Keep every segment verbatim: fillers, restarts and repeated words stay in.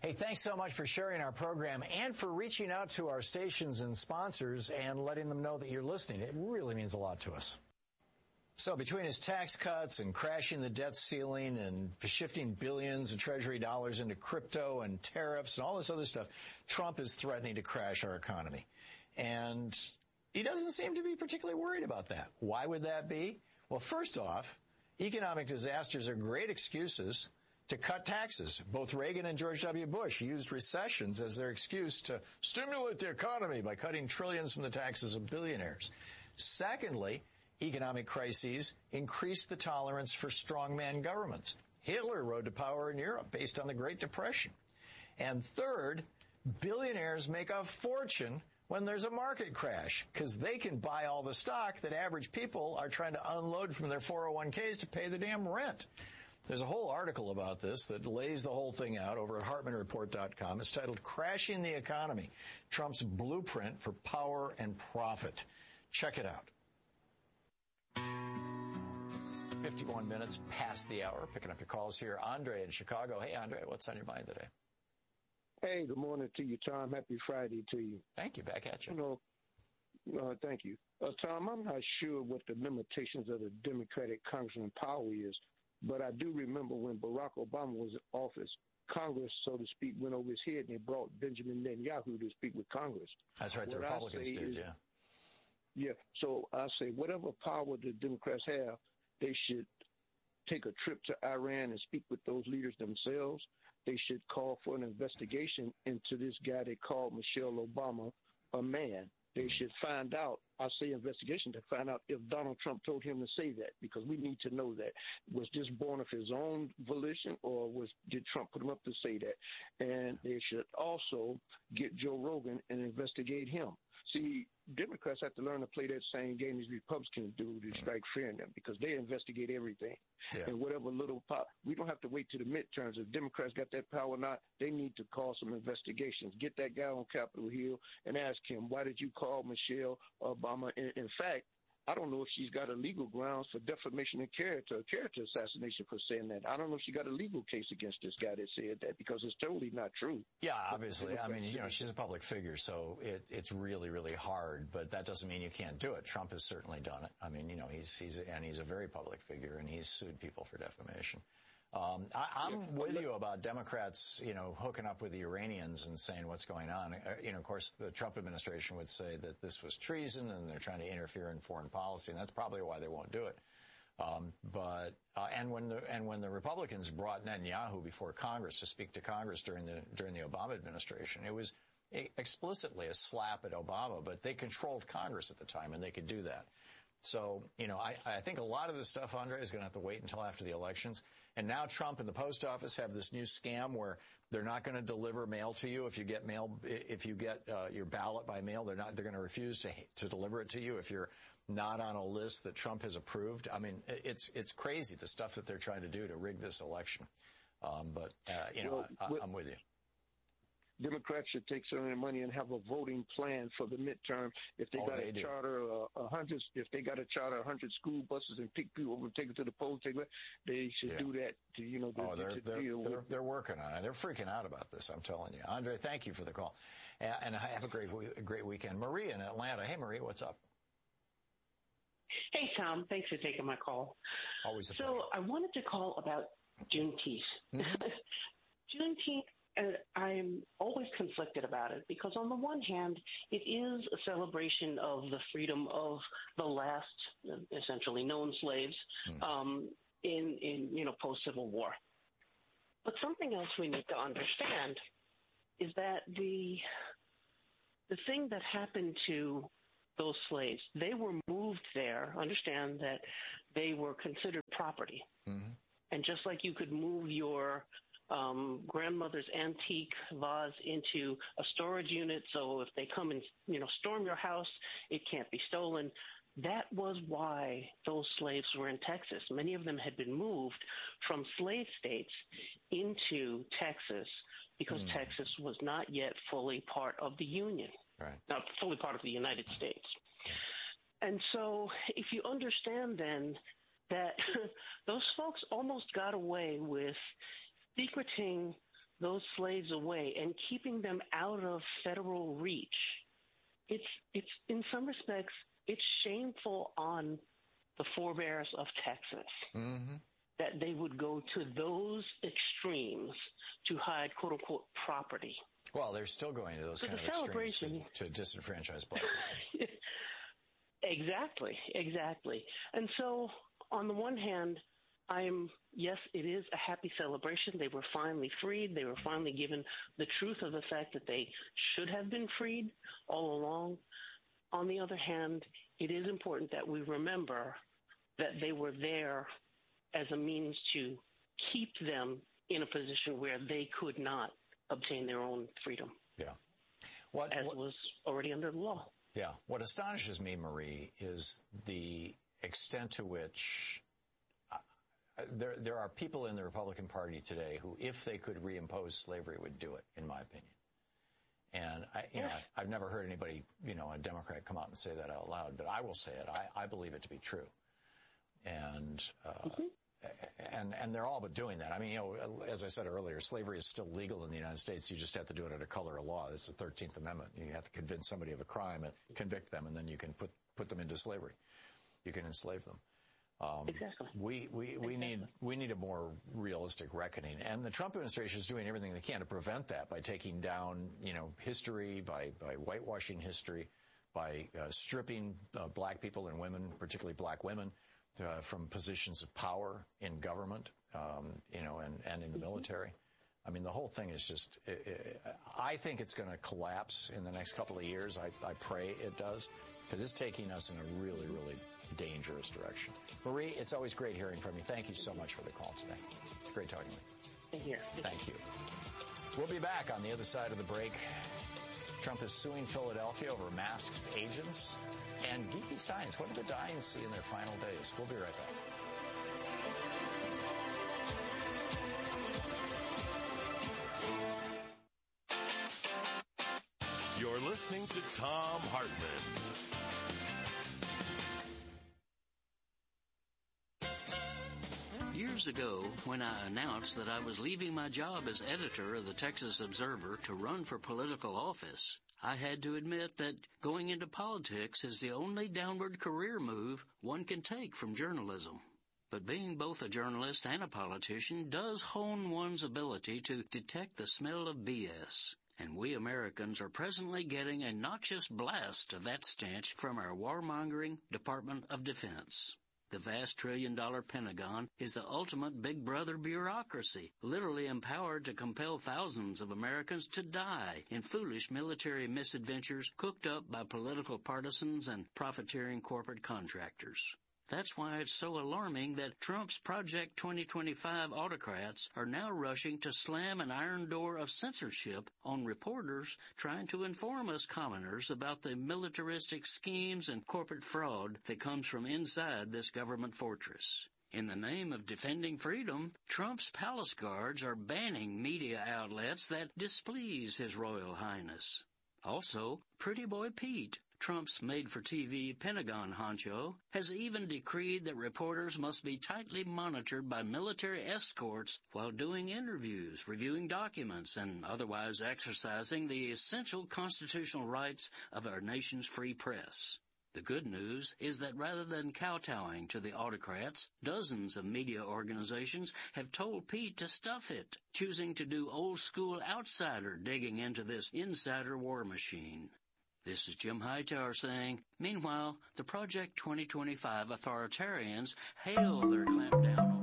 Hey, thanks so much for sharing our program and for reaching out to our stations and sponsors and letting them know that you're listening. It really means a lot to us. So between his tax cuts and crashing the debt ceiling and shifting billions of Treasury dollars into crypto and tariffs and all this other stuff, Trump is threatening to crash our economy. And he doesn't seem to be particularly worried about that. Why would that be? Well, first off, economic disasters are great excuses to cut taxes. Both Reagan and George W. Bush used recessions as their excuse to stimulate the economy by cutting trillions from the taxes of billionaires. Secondly, economic crises increase the tolerance for strongman governments. Hitler rode to power in Europe based on the Great Depression. And third, billionaires make a fortune when there's a market crash because they can buy all the stock that average people are trying to unload from their four oh one k's to pay the damn rent. There's a whole article about this that lays the whole thing out over at Hartman Report dot com. It's titled Crashing the Economy, Trump's Blueprint for Power and Profit. Check it out. fifty-one minutes past the hour. Picking up your calls here. Andre in Chicago. Hey, Andre, what's on your mind today? Hey, good morning to you, Tom. Happy Friday to you. Thank you. Back at you. You know, uh, thank you. Uh, Tom, I'm not sure what the limitations of the Democratic Congressman power is, but I do remember when Barack Obama was in office, Congress, so to speak, went over his head and they brought Benjamin Netanyahu to speak with Congress. That's right. The what Republicans did, is, yeah. Yeah. So I say whatever power the Democrats have, they should take a trip to Iran and speak with those leaders themselves. They should call for an investigation into this guy they called Michelle Obama a man. They should find out, I say investigation, to find out if Donald Trump told him to say that, because we need to know that. Was this born of his own volition, or was did Trump put him up to say that? And they should also get Joe Rogan and investigate him. See, Democrats have to learn to play that same game as Republicans do to strike fear in them, because they investigate everything. Yeah. And whatever little power, we don't have to wait to the midterms. If Democrats got that power or not, they need to call some investigations. Get that guy on Capitol Hill and ask him, why did you call Michelle Obama? In, in fact, I don't know if she's got a legal grounds for defamation of character, character assassination for saying that. I don't know if she got a legal case against this guy that said that, because it's totally not true. Yeah, obviously. I mean, you know, she's a public figure, so it, it's really, really hard, but that doesn't mean you can't do it. Trump has certainly done it. I mean, you know, he's, he's, and he's a very public figure, and he's sued people for defamation. Um, I, I'm yeah. with you about Democrats, you know, hooking up with the Iranians and saying what's going on. Uh, you know, of course, the Trump administration would say that this was treason and they're trying to interfere in foreign policy, and that's probably why they won't do it. Um, but uh, and when the and when the Republicans brought Netanyahu before Congress to speak to Congress during the during the Obama administration, it was explicitly a slap at Obama, but they controlled Congress at the time, and they could do that. So, you know, I, I think a lot of this stuff, Andre, is going to have to wait until after the elections. And now Trump and the post office have this new scam where they're not going to deliver mail to you if you get mail, if you get uh, your ballot by mail. They're not. They're going to refuse to to deliver it to you if you're not on a list that Trump has approved. I mean, it's it's crazy the stuff that they're trying to do to rig this election. Um, but uh, you know, well, I, I'm with you. Democrats should take some of their money and have a voting plan for the midterm. If they oh, got they a do. charter, a uh, hundred, if they got a charter, a hundred school buses and pick people over and take it to the polls, take it, they should yeah. do that to, you know, to, oh, they're, to they're, deal they're, with they're working on it. They're freaking out about this. I'm telling you, Andre. Thank you for the call, and, and have a great, a great weekend. Maria in Atlanta. Hey, Maria, what's up? Hey, Tom. Thanks for taking my call. Always a so pleasure. I wanted to call about Juneteenth. Mm-hmm. Juneteenth. And I'm always conflicted about it because, on the one hand, it is a celebration of the freedom of the last, essentially known slaves mm. um, in, in, you know, post-Civil War. But something else we need to understand is that the the thing that happened to those slaves, they were moved there. Understand that they were considered property, mm-hmm. and just like you could move your Um, grandmother's antique vase into a storage unit, so if they come and, you know, storm your house, it can't be stolen. That was why those slaves were in Texas. Many of them had been moved from slave states into Texas because mm. Texas was not yet fully part of the Union, right. not fully part of the United States. And so if you understand then that those folks almost got away with secreting those slaves away and keeping them out of federal reach, it's, it's in some respects, it's shameful on the forebears of Texas mm-hmm. that they would go to those extremes to hide, quote unquote, property. Well, they're still going to those so kind of extremes to, to disenfranchise black people. Exactly, exactly. And so, on the one hand, I'm, yes, it is a happy celebration. They were finally freed. They were finally given the truth of the fact that they should have been freed all along. On the other hand, it is important that we remember that they were there as a means to keep them in a position where they could not obtain their own freedom. Yeah. What, as what, was already under the law. Yeah. What astonishes me, Marie, is the extent to which uh, there there are people in the Republican Party today who, if they could reimpose slavery, would do it, in my opinion. And I, you yeah. know, I, I've never heard anybody, you know, a Democrat come out and say that out loud, but I will say it. I, I believe it to be true. And uh, mm-hmm. And and they're all but doing that. I mean, you know, as I said earlier, slavery is still legal in the United States. You just have to do it under color of law. It's the thirteenth Amendment. You have to convince somebody of a crime and convict them, and then you can put put them into slavery. You can enslave them. Um, exactly. We we, we exactly. need we need a more realistic reckoning, and the Trump administration is doing everything they can to prevent that by taking down, you know, history, by by whitewashing history, by uh, stripping uh, black people and women, particularly black women, Uh, from positions of power in government, um, you know, and, and in the military. I mean, the whole thing is just, it, it, I think it's going to collapse in the next couple of years. I, I pray it does, because it's taking us in a really, really dangerous direction. Marie, it's always great hearing from you. Thank you so much for the call today. It's great talking to you. Thank you. Thank you. We'll be back on the other side of the break. Trump is suing Philadelphia over masked agents. And geeky science, what do the dying see in their final days? We'll be right back. You're listening to Thom Hartmann. Years ago, when I announced that I was leaving my job as editor of the Texas Observer to run for political office, I had to admit that going into politics is the only downward career move one can take from journalism. But being both a journalist and a politician does hone one's ability to detect the smell of B S. And we Americans are presently getting a noxious blast of that stench from our warmongering Department of Defense. The vast trillion-dollar Pentagon is the ultimate big brother bureaucracy, literally empowered to compel thousands of Americans to die in foolish military misadventures cooked up by political partisans and profiteering corporate contractors. That's why it's so alarming that Trump's Project twenty twenty-five autocrats are now rushing to slam an iron door of censorship on reporters trying to inform us commoners about the militaristic schemes and corporate fraud that comes from inside this government fortress. In the name of defending freedom, Trump's palace guards are banning media outlets that displease His Royal Highness. Also, Pretty Boy Pete, Trump's made-for-T V Pentagon honcho, has even decreed that reporters must be tightly monitored by military escorts while doing interviews, reviewing documents, and otherwise exercising the essential constitutional rights of our nation's free press. The good news is that rather than kowtowing to the autocrats, dozens of media organizations have told Pete to stuff it, choosing to do old-school outsider digging into this insider war machine. This is Jim Hightower saying, meanwhile, the Project twenty twenty-five authoritarians hail their clampdown on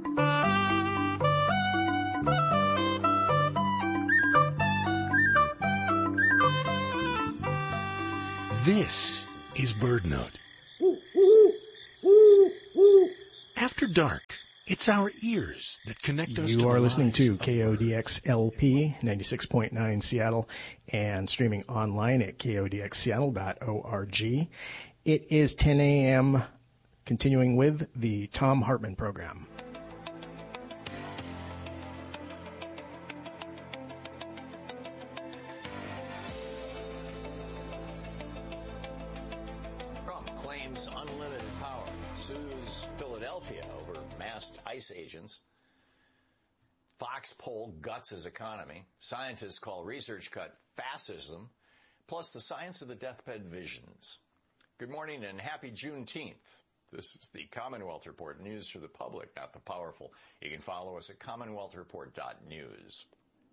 free press. This is BirdNote. After dark, it's our ears that connect us to You are listening to lives K O D X L P ninety-six point nine Seattle and streaming online at K O D X seattle dot org. It is ten a.m. continuing with the Thom Hartmann program. Trump claims unlimited power, sues Philadelphia over masked ICE agents. Fox Fox poll guts his economy. Scientists call research cut fascism, plus the science of the deathbed visions. Good morning and happy Juneteenth. This is the Commonwealth Report, news for the public, not the powerful. You can follow us at commonwealth report dot news.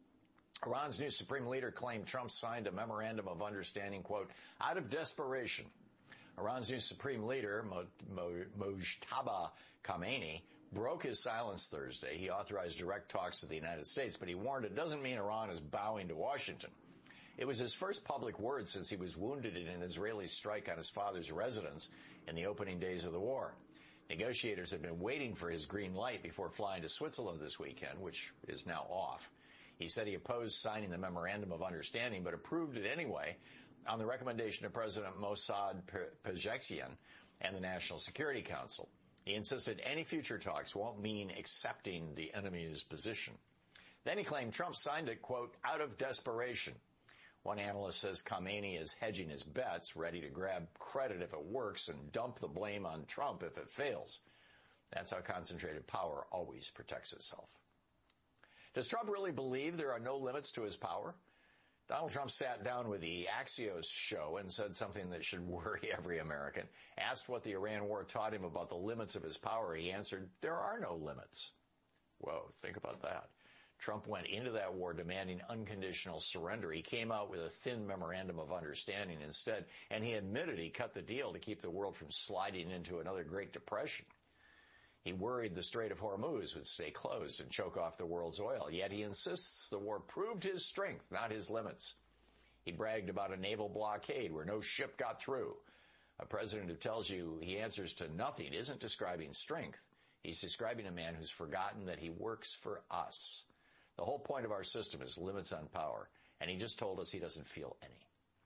Iran's new supreme leader claimed Trump signed a memorandum of understanding, quote, out of desperation. Iran's new supreme leader, Mo- Mo- Mojtaba Khamenei, broke his silence Thursday. He authorized direct talks to the United States, but he warned it doesn't mean Iran is bowing to Washington. It was his first public word since he was wounded in an Israeli strike on his father's residence in the opening days of the war. Negotiators have been waiting for his green light before flying to Switzerland this weekend, which is now off. He said he opposed signing the memorandum of understanding, but approved it anyway on the recommendation of President Mossad Pezeshkian and the National Security Council. He insisted any future talks won't mean accepting the enemy's position. Then he claimed Trump signed it, quote, out of desperation. One analyst says Khamenei is hedging his bets, ready to grab credit if it works and dump the blame on Trump if it fails. That's how concentrated power always protects itself. Does Trump really believe there are no limits to his power? Donald Trump sat down with the Axios show and said something that should worry every American. Asked what the Iran war taught him about the limits of his power, he answered, there are no limits. Whoa, think about that. Trump went into that war demanding unconditional surrender. He came out with a thin memorandum of understanding instead, and he admitted he cut the deal to keep the world from sliding into another Great Depression. He worried the Strait of Hormuz would stay closed and choke off the world's oil, yet he insists the war proved his strength, not his limits. He bragged about a naval blockade where no ship got through. A president who tells you he answers to nothing isn't describing strength. He's describing a man who's forgotten that he works for us. The whole point of our system is limits on power, and he just told us he doesn't feel any.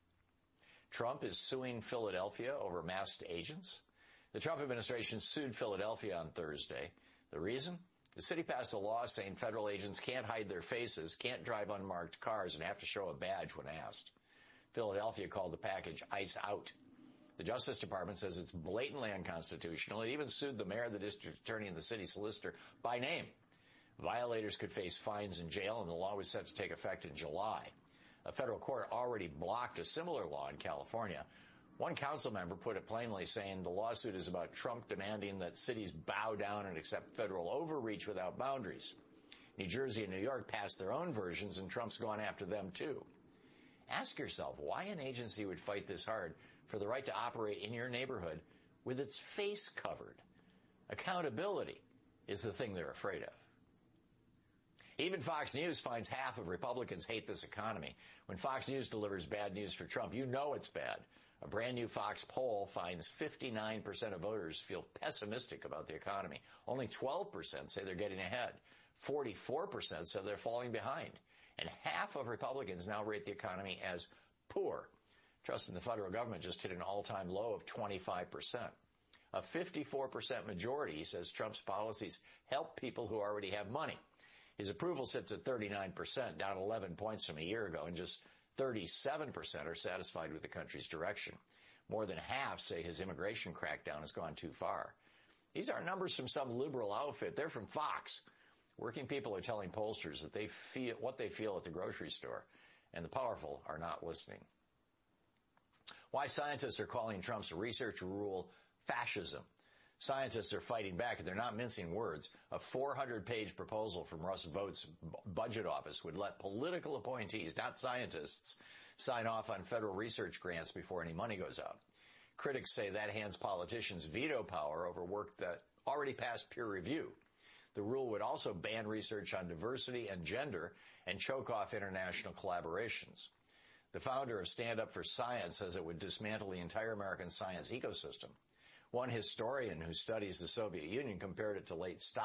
Trump is suing Philadelphia over masked agents. The Trump administration sued Philadelphia on Thursday. The reason? The city passed a law saying federal agents can't hide their faces, can't drive unmarked cars, and have to show a badge when asked. Philadelphia called the package ICE out. The Justice Department says it's blatantly unconstitutional. It even sued the mayor, the district attorney, and the city solicitor by name. Violators could face fines and jail, and the law was set to take effect in July. A federal court already blocked a similar law in California. One council member put it plainly, saying the lawsuit is about Trump demanding that cities bow down and accept federal overreach without boundaries. New Jersey and New York passed their own versions, and Trump's gone after them, too. Ask yourself why an agency would fight this hard for the right to operate in your neighborhood with its face covered. Accountability is the thing they're afraid of. Even Fox News finds half of Republicans hate this economy. When Fox News delivers bad news for Trump, you know it's bad. A brand new Fox poll finds fifty-nine percent of voters feel pessimistic about the economy. Only twelve percent say they're getting ahead. forty-four percent say they're falling behind. And half of Republicans now rate the economy as poor. Trust in the federal government just hit an all-time low of twenty-five percent. A fifty-four percent majority says Trump's policies help people who already have money. His approval sits at thirty-nine percent, down eleven points from a year ago, and just thirty-seven percent are satisfied with the country's direction. More than half say his immigration crackdown has gone too far. These aren't numbers from some liberal outfit. They're from Fox. Working people are telling pollsters that they feel what they feel at the grocery store, and the powerful are not listening. Why scientists are calling Trump's research rule fascism. Scientists are fighting back, and they're not mincing words. A four hundred page proposal from Russ Vought's budget office would let political appointees, not scientists, sign off on federal research grants before any money goes out. Critics say that hands politicians veto power over work that already passed peer review. The rule would also ban research on diversity and gender and choke off international collaborations. The founder of Stand Up for Science says it would dismantle the entire American science ecosystem. One historian who studies the Soviet Union compared it to late Stalin.